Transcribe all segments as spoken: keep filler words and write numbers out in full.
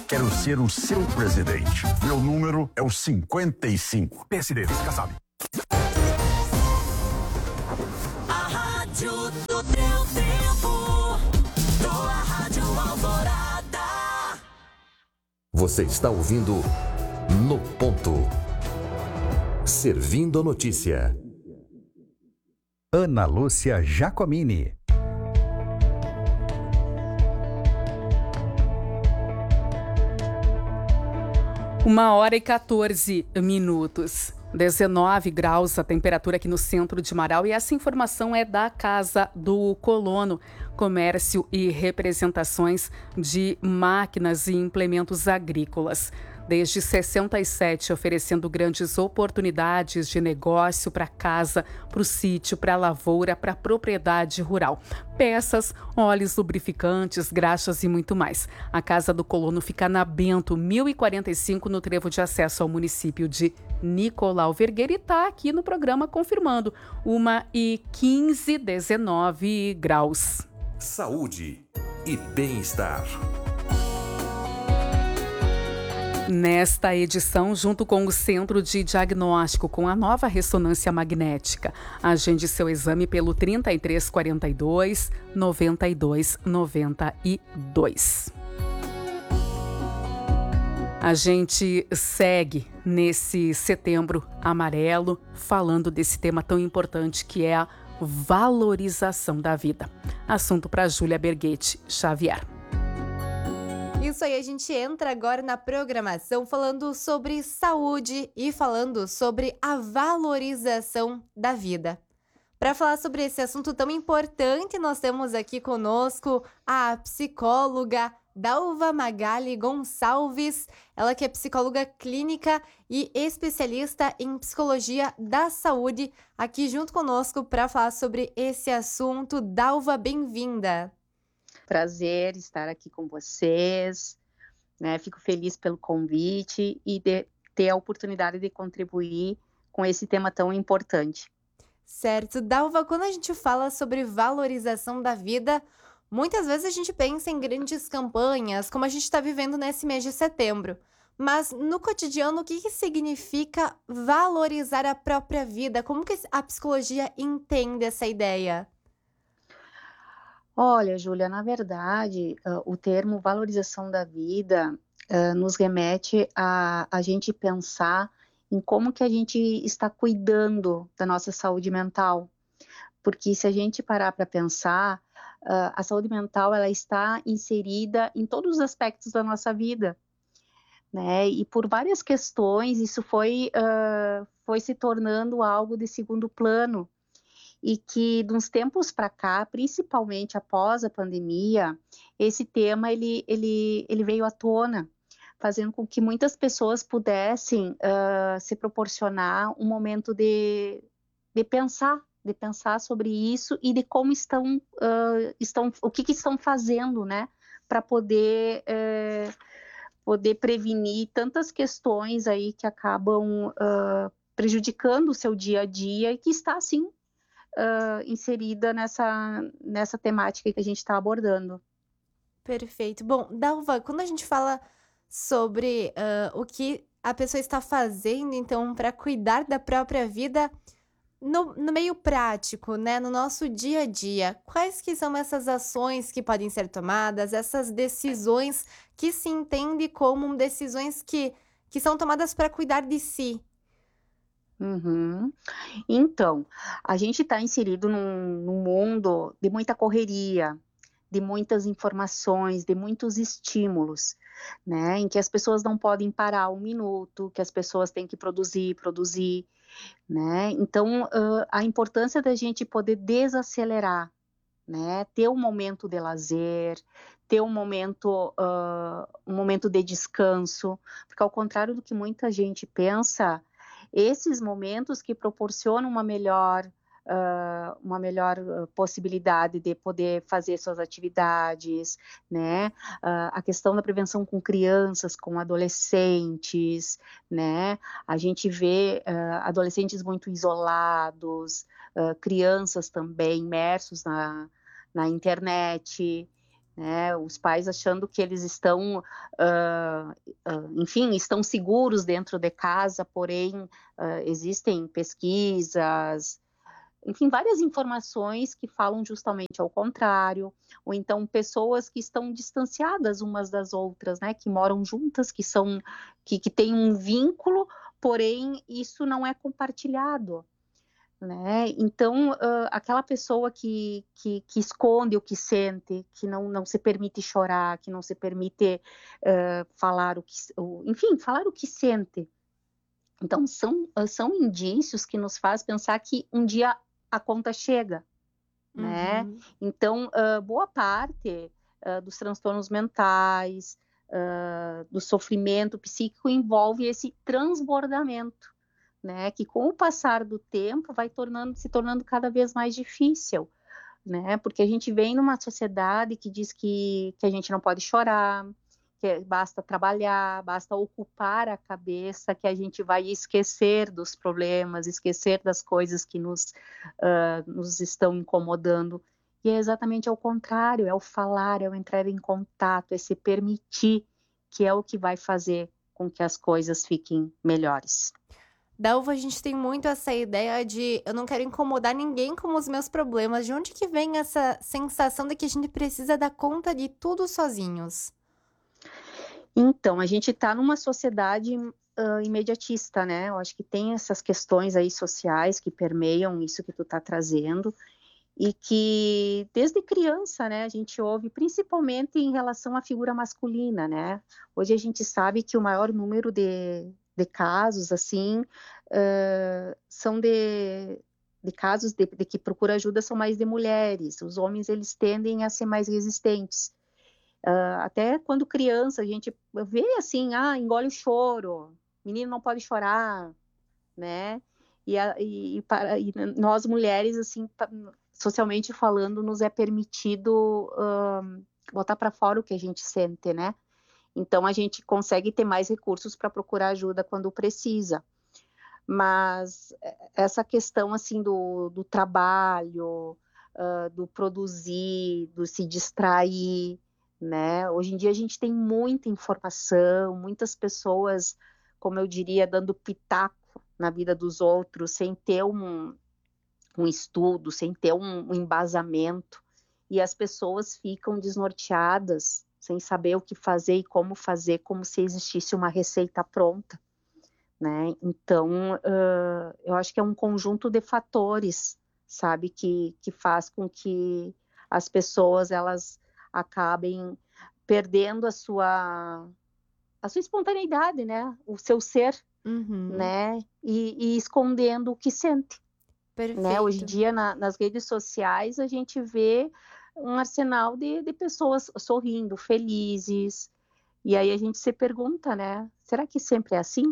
Quero ser o seu presidente. Meu número é o cinquenta e cinco. P S D, já sabe. A rádio do teu tempo. Tua Rádio Alvorada. Você está ouvindo No Ponto. Servindo a notícia. Ana Lúcia Giacomini. Uma hora e quatorze minutos. dezenove graus a temperatura aqui no centro de Marau, e essa informação é da Casa do Colono, comércio e representações de máquinas e implementos agrícolas. Desde sessenta e sete, oferecendo grandes oportunidades de negócio para casa, para o sítio, para a lavoura, para a propriedade rural. Peças, óleos lubrificantes, graxas e muito mais. A Casa do Colono fica na Bento, mil e quarenta e cinco, no trevo de acesso ao município de Nicolau Vergueira, e está aqui no programa confirmando uma e quinze, dezenove graus. Saúde e bem-estar. Nesta edição, junto com o Centro de Diagnóstico com a nova ressonância magnética, agende seu exame pelo trinta e três quarenta e dois, noventa e dois noventa e dois. A gente segue nesse setembro amarelo falando desse tema tão importante que é a valorização da vida. Assunto para Júlia Berghetti Xavier. Isso aí, a gente entra agora na programação falando sobre saúde e falando sobre a valorização da vida. Para falar sobre esse assunto tão importante, nós temos aqui conosco a psicóloga Dalva Magali Gonçalves, ela que é psicóloga clínica e especialista em psicologia da saúde, aqui junto conosco para falar sobre esse assunto. Dalva, bem-vinda! Prazer estar aqui com vocês, né? Fico feliz pelo convite e de ter a oportunidade de contribuir com esse tema tão importante. Certo. Dalva, quando a gente fala sobre valorização da vida, muitas vezes a gente pensa em grandes campanhas, como a gente está vivendo nesse mês de setembro. Mas no cotidiano, o que, que significa valorizar a própria vida? Como que a psicologia entende essa ideia? Olha, Júlia, na verdade, uh, o termo valorização da vida uh, nos remete a, a gente pensar em como que a gente está cuidando da nossa saúde mental. Porque se a gente parar para pensar, uh, a saúde mental ela está inserida em todos os aspectos da nossa vida, né? E por várias questões isso foi, uh, foi se tornando algo de segundo plano. E que, de uns tempos para cá, principalmente após a pandemia, esse tema ele, ele, ele veio à tona, fazendo com que muitas pessoas pudessem uh, se proporcionar um momento de, de pensar, de pensar sobre isso e de como estão, uh, estão o que, que estão fazendo, né, para poder, uh, poder prevenir tantas questões aí que acabam uh, prejudicando o seu dia a dia e que está, assim, Uh, inserida nessa, nessa temática que a gente está abordando. Perfeito. Bom, Dalva, quando a gente fala sobre uh, o que a pessoa está fazendo, então, para cuidar da própria vida, no, no meio prático, né, no nosso dia a dia, quais que são essas ações que podem ser tomadas, essas decisões que se entende como decisões que, que são tomadas para cuidar de si? Uhum. Então, a gente está inserido num, num mundo de muita correria, de muitas informações, de muitos estímulos, né, em que as pessoas não podem parar um minuto, que as pessoas têm que produzir, produzir, né, então uh, a importância da gente poder desacelerar, né, ter um momento de lazer, ter um momento, uh, um momento de descanso, porque ao contrário do que muita gente pensa, esses momentos que proporcionam uma melhor, uh, uma melhor possibilidade de poder fazer suas atividades, né? Uh, a questão da prevenção com crianças, com adolescentes, né? A gente vê uh, adolescentes muito isolados, uh, crianças também imersos na, na internet, né? Os pais achando que eles estão, uh, uh, enfim, estão seguros dentro de casa, porém uh, existem pesquisas, enfim, várias informações que falam justamente ao contrário, ou então pessoas que estão distanciadas umas das outras, né? Que moram juntas, que são, que, que têm um vínculo, porém isso não é compartilhado. Né? Então, uh, aquela pessoa que, que, que esconde o que sente, que não, não se permite chorar, que não se permite uh, falar o que, o, enfim, falar o que sente. Então, são, são indícios que nos faz pensar que um dia a conta chega, uhum. né? Então, uh, boa parte uh, dos transtornos mentais, uh, do sofrimento psíquico envolve esse transbordamento, né, que com o passar do tempo vai tornando, se tornando cada vez mais difícil, né, porque a gente vem numa sociedade que diz que, que a gente não pode chorar, que basta trabalhar, basta ocupar a cabeça, que a gente vai esquecer dos problemas, esquecer das coisas que nos, uh, nos estão incomodando, e é exatamente ao contrário, é o falar, é o entrar em contato, é se permitir, que é o que vai fazer com que as coisas fiquem melhores. Dalva, a gente tem muito essa ideia de eu não quero incomodar ninguém com os meus problemas. De onde que vem essa sensação de que a gente precisa dar conta de tudo sozinhos? Então, a gente está numa sociedade uh, imediatista, né? Eu acho que tem essas questões aí sociais que permeiam isso que tu está trazendo e que desde criança, né, a gente ouve principalmente em relação à figura masculina, né? Hoje a gente sabe que o maior número de de casos, assim, uh, são de, de casos de, de que procura ajuda são mais de mulheres. Os homens, eles tendem a ser mais resistentes. Uh, até quando criança, a gente vê assim, ah, engole o choro, menino não pode chorar, né? E, a, e, para, e nós mulheres, assim, socialmente falando, nos é permitido uh, botar para fora o que a gente sente, né? Então, a gente consegue ter mais recursos para procurar ajuda quando precisa. Mas essa questão, assim, do, do trabalho, uh, do produzir, do se distrair, né? Hoje em dia a gente tem muita informação, muitas pessoas, como eu diria, dando pitaco na vida dos outros, sem ter um, um estudo, sem ter um, um embasamento. E as pessoas ficam desnorteadas, sem saber o que fazer e como fazer, como se existisse uma receita pronta, né? Então, uh, eu acho que é um conjunto de fatores, sabe, que, que faz com que as pessoas, elas acabem perdendo a sua, a sua espontaneidade, né? O seu ser, uhum. né? E, e escondendo o que sente. Perfeito. Né? Hoje em dia, na, nas redes sociais, a gente vê um arsenal de, de pessoas sorrindo, felizes, e aí a gente se pergunta, né, será que sempre é assim?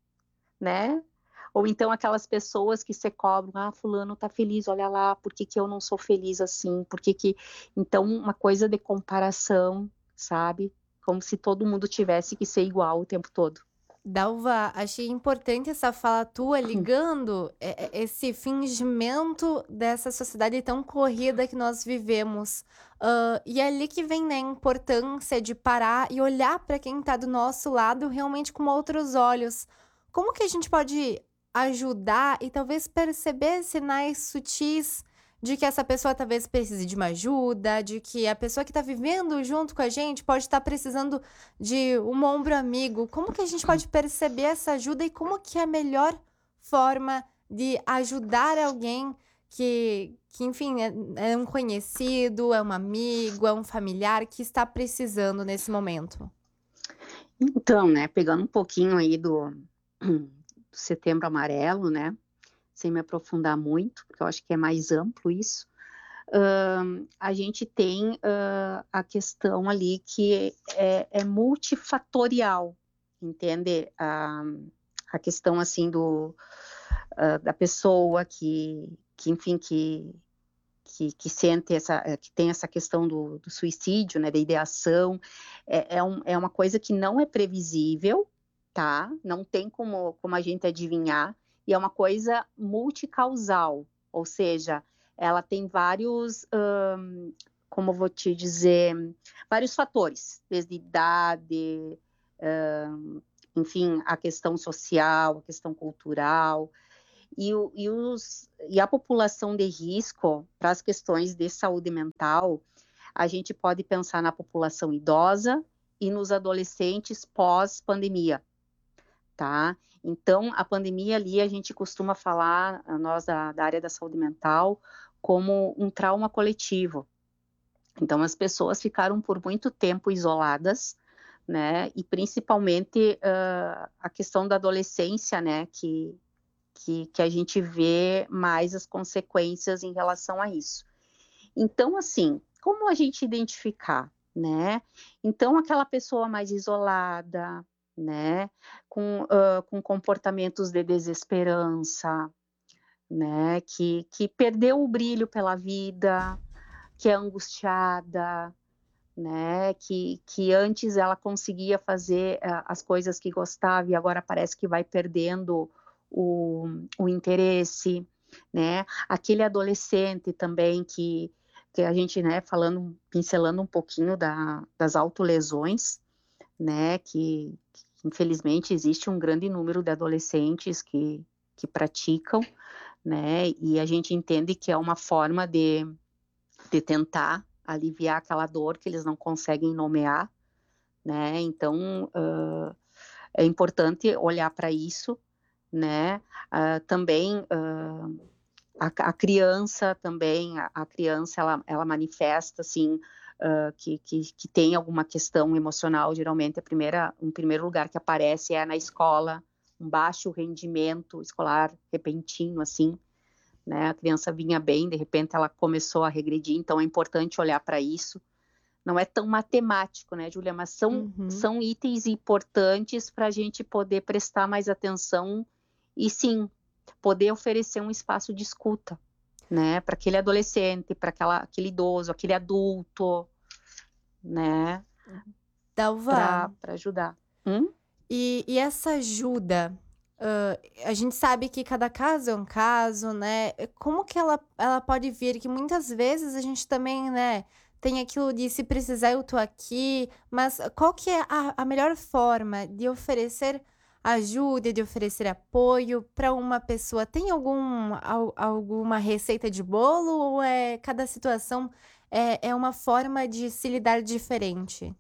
Né? Ou então aquelas pessoas que se cobram, ah, fulano tá feliz, olha lá, por que que eu não sou feliz assim? Por que que... Então, uma coisa de comparação, sabe? Como se todo mundo tivesse que ser igual o tempo todo. Dalva, achei importante essa fala tua, ligando esse fingimento dessa sociedade tão corrida que nós vivemos. Uh, e é ali que vem, né, a importância de parar e olhar para quem está do nosso lado realmente com outros olhos. Como que a gente pode ajudar e talvez perceber sinais sutis de que essa pessoa talvez precise de uma ajuda, de que a pessoa que está vivendo junto com a gente pode estar precisando de um ombro amigo? Como que a gente pode perceber essa ajuda e como que é a melhor forma de ajudar alguém que, que enfim, é, é um conhecido, é um amigo, é um familiar que está precisando nesse momento? Então, né, pegando um pouquinho aí do, do Setembro Amarelo, né, sem me aprofundar muito, porque eu acho que é mais amplo isso, uh, a gente tem uh, a questão ali que é, é multifatorial, entende? A, a questão, assim, do, uh, da pessoa que, que enfim, que, que, que sente essa, que tem essa questão do, do suicídio, né, da ideação, é, é, um, é uma coisa que não é previsível, tá? Não tem como, como a gente adivinhar, e é uma coisa multicausal, ou seja, ela tem vários, um, como eu vou te dizer, vários fatores, desde idade, uh, enfim, a questão social, a questão cultural, e, o, e, os, e a população de risco para as questões de saúde mental, a gente pode pensar na população idosa e nos adolescentes pós-pandemia, tá? Então, a pandemia ali, a gente costuma falar, nós da, da área da saúde mental, como um trauma coletivo. Então, as pessoas ficaram por muito tempo isoladas, né? E principalmente uh, a questão da adolescência, né? Que, que, que a gente vê mais as consequências em relação a isso. Então, assim, como a gente identificar, né? Então, aquela pessoa mais isolada, né? Com, uh, com comportamentos de desesperança, né? Que, que perdeu o brilho pela vida, que é angustiada, né? Que, que antes ela conseguia fazer uh, as coisas que gostava e agora parece que vai perdendo o, o interesse, né? Aquele adolescente também que, que a gente, né, falando, pincelando um pouquinho da, das autolesões, né? Que, que infelizmente existe um grande número de adolescentes que, que praticam, né? E a gente entende que é uma forma de de tentar aliviar aquela dor que eles não conseguem nomear, né? Então, uh, é importante olhar para isso, né? Uh, também uh, a, a criança também, a, a criança ela, ela manifesta assim uh, que, que, que tem alguma questão emocional. Geralmente a primeira, um primeiro lugar que aparece é na escola, um baixo rendimento escolar repentino, assim. Né? A criança vinha bem, de repente ela começou a regredir, então é importante olhar para isso. Não é tão matemático, né, Júlia? Mas são, Uhum. são itens importantes para a gente poder prestar mais atenção e, sim, poder oferecer um espaço de escuta, né, para aquele adolescente, para aquele idoso, aquele adulto, né, Dalva, para ajudar. Hum? e, e essa ajuda, uh, a gente sabe que cada caso é um caso, né? Como que ela, ela pode vir? Que muitas vezes a gente também, né, tem aquilo de se precisar eu tô aqui, mas qual que é a, a melhor forma de oferecer ajuda, de oferecer apoio para uma pessoa? Tem algum, al- alguma receita de bolo ou é cada situação é, é uma forma de se lidar diferente?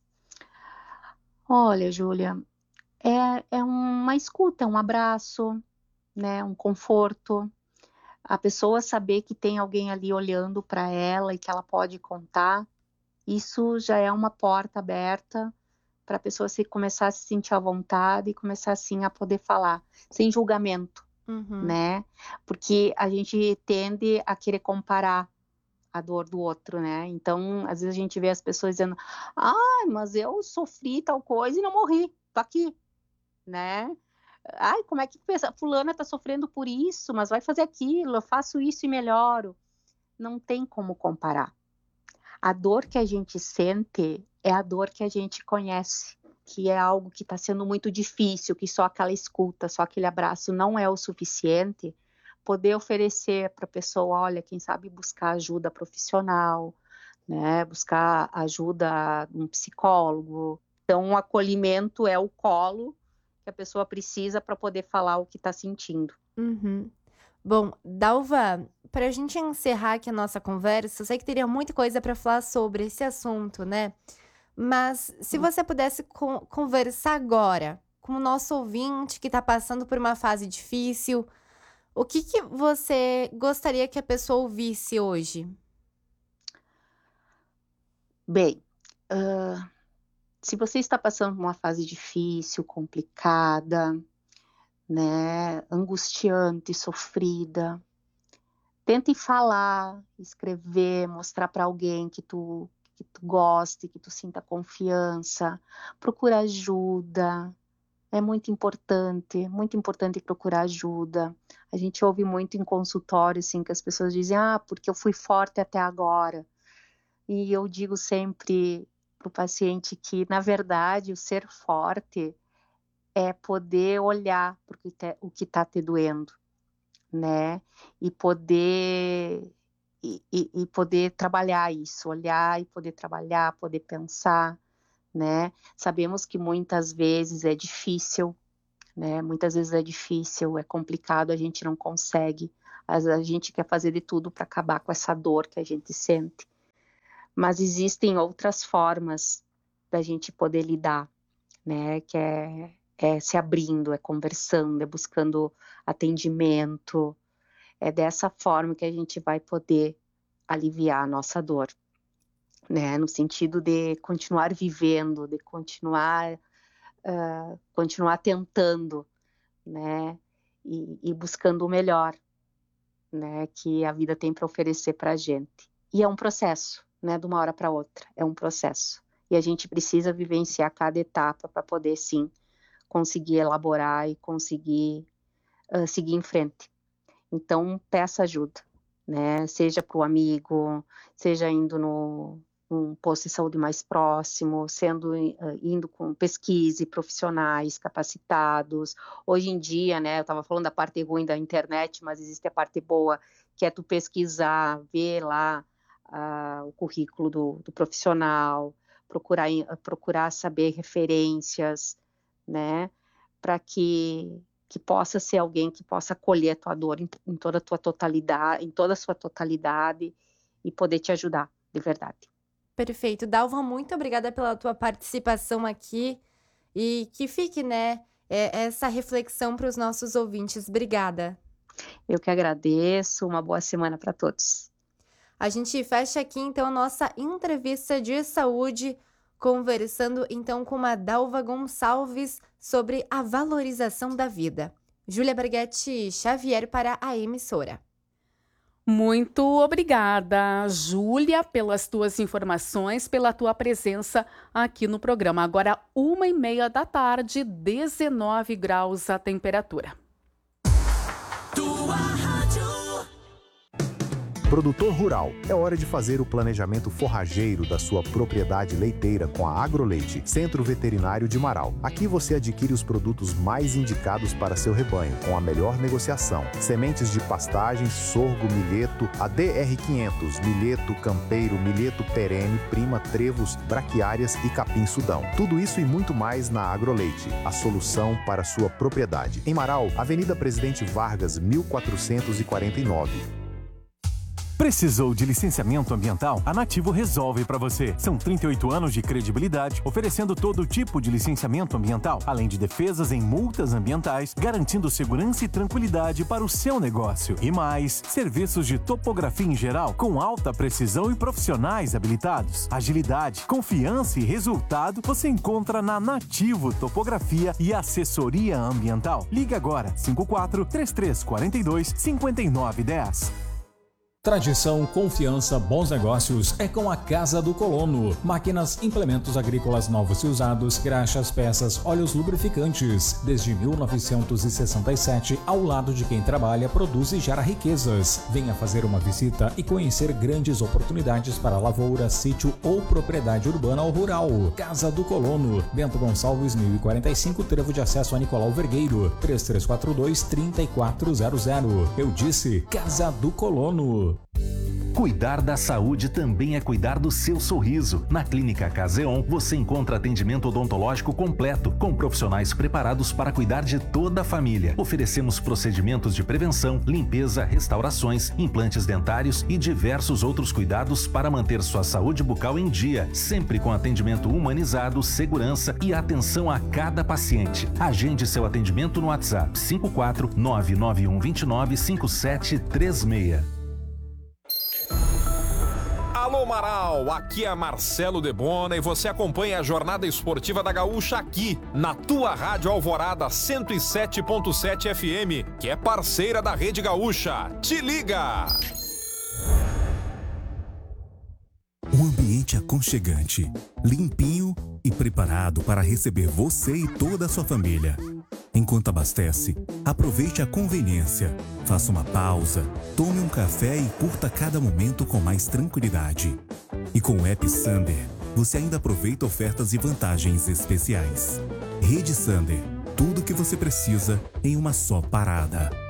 Olha, Júlia, é, é uma escuta, é um abraço, né, um conforto. A pessoa saber que tem alguém ali olhando para ela e que ela pode contar, isso já é uma porta aberta para a pessoa se começar a se sentir à vontade e começar assim a poder falar, sem julgamento, Uhum. né? Porque a gente tende a querer comparar a dor do outro, né? Então, às vezes a gente vê as pessoas dizendo: "Ai, mas eu sofri tal coisa e não morri, tô aqui", né? Ai, como é que pensa? Fulana tá sofrendo por isso, mas vai fazer aquilo, eu faço isso e melhoro. Não tem como comparar. A dor que a gente sente é a dor que a gente conhece, que é algo que está sendo muito difícil, que só aquela escuta, só aquele abraço não é o suficiente. Poder oferecer para a pessoa, olha, quem sabe buscar ajuda profissional, né? Buscar ajuda de um psicólogo. Então, o acolhimento é o colo que a pessoa precisa para poder falar o que está sentindo. Uhum. Bom, Dalva, para a gente encerrar aqui a nossa conversa, eu sei que teria muita coisa para falar sobre esse assunto, né? Mas se você pudesse con- conversar agora com o nosso ouvinte que está passando por uma fase difícil, o que que você gostaria que a pessoa ouvisse hoje? Bem, ah, se você está passando por uma fase difícil, complicada, né, angustiante, sofrida, tente falar, escrever, mostrar para alguém que tu, que tu goste, que tu sinta confiança, procura ajuda. É muito importante, muito importante procurar ajuda. A gente ouve muito em consultório, assim, que as pessoas dizem: ah, porque eu fui forte até agora. E eu digo sempre para o paciente que, na verdade, o ser forte é poder olhar para o que está te doendo, né? E poder e, e, e poder trabalhar isso, olhar e poder trabalhar, poder pensar, né? Sabemos que muitas vezes é difícil, né? Muitas vezes é difícil, é complicado, a gente não consegue, a gente quer fazer de tudo para acabar com essa dor que a gente sente, mas existem outras formas da gente poder lidar, né? Que é, é se abrindo, é conversando, é buscando atendimento, é dessa forma que a gente vai poder aliviar a nossa dor, né? No sentido de continuar vivendo, de continuar, uh, continuar tentando, né? E, e buscando o melhor, né? Que a vida tem para oferecer para a gente. E é um processo, né? De uma hora para outra, é um processo. E a gente precisa vivenciar cada etapa para poder, sim, conseguir elaborar e conseguir uh, seguir em frente. Então, peça ajuda, né? Seja para o amigo, seja indo no um posto de saúde mais próximo, sendo uh, indo com pesquisa, profissionais capacitados. Hoje em dia, né? Eu estava falando da parte ruim da internet, mas existe a parte boa, que é tu pesquisar, ver lá uh, o currículo do, do profissional, procurar, procurar saber referências, né? Para que que possa ser alguém que possa acolher a tua dor em, em toda a tua totalidade, em toda a sua totalidade e poder te ajudar, de verdade. Perfeito. Dalva, muito obrigada pela tua participação aqui e que fique, né, essa reflexão para os nossos ouvintes. Obrigada. Eu que agradeço. Uma boa semana para todos. A gente fecha aqui, então, a nossa entrevista de saúde, conversando, então, com a Dalva Gonçalves sobre a valorização da vida. Júlia Berghetti Xavier para a emissora. Muito obrigada, Júlia, pelas tuas informações, pela tua presença aqui no programa. Agora, uma e meia da tarde, dezenove graus a temperatura. Tua rádio. Produtor rural, é hora de fazer o planejamento forrageiro da sua propriedade leiteira com a Agroleite, Centro Veterinário de Marau. Aqui você adquire os produtos mais indicados para seu rebanho, com a melhor negociação. Sementes de pastagem, sorgo, milheto, a D R quinhentos, milheto campeiro, milheto perene, prima, trevos, braquiárias e capim-sudão. Tudo isso e muito mais na Agroleite, a solução para sua propriedade. Em Marau, Avenida Presidente Vargas, mil quatrocentos e quarenta e nove. Precisou de licenciamento ambiental? A Nativo resolve para você. São trinta e oito anos de credibilidade, oferecendo todo tipo de licenciamento ambiental, além de defesas em multas ambientais, garantindo segurança e tranquilidade para o seu negócio. E mais, serviços de topografia em geral, com alta precisão e profissionais habilitados. Agilidade, confiança e resultado você encontra na Nativo Topografia e Assessoria Ambiental. Ligue agora, cinco quatro, três três quatro dois, cinco nove um zero. Tradição, confiança, bons negócios é com a Casa do Colono. Máquinas, implementos agrícolas novos e usados, graxas, peças, óleos lubrificantes. Desde mil novecentos e sessenta e sete, ao lado de quem trabalha, produz e gera riquezas. Venha fazer uma visita e conhecer grandes oportunidades para lavoura, sítio ou propriedade urbana ou rural. Casa do Colono. Bento Gonçalves, mil e quarenta e cinco, trevo de acesso a Nicolau Vergueiro. três três quatro dois, três quatro zero zero. Eu disse Casa do Colono. Cuidar da saúde também é cuidar do seu sorriso. Na Clínica Caseon, você encontra atendimento odontológico completo, com profissionais preparados para cuidar de toda a família. Oferecemos procedimentos de prevenção, limpeza, restaurações, implantes dentários e diversos outros cuidados para manter sua saúde bucal em dia, sempre com atendimento humanizado, segurança e atenção a cada paciente. Agende seu atendimento no WhatsApp cinco quatro nove nove um dois nove cinco sete três seis. Alô Marau, aqui é Marcelo Debona e você acompanha a jornada esportiva da Gaúcha aqui, na tua Rádio Alvorada cento e sete ponto sete F M, que é parceira da Rede Gaúcha. Te liga! Um ambiente aconchegante, limpinho e preparado para receber você e toda a sua família. Enquanto abastece, aproveite a conveniência, faça uma pausa, tome um café e curta cada momento com mais tranquilidade. E com o app Sander, você ainda aproveita ofertas e vantagens especiais. Rede Sander, tudo o que você precisa em uma só parada.